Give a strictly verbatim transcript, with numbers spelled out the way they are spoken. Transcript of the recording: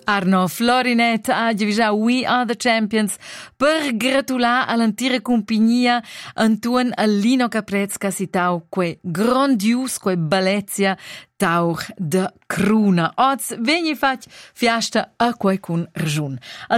Arno Florinet ha già We Are The Champions per gratulare all'intera compagnia Antuan a Lino Caprez che si tau que grandius, que bellezia tauch de cruna. Oz vegni fac fiasta a quai cun ragiun.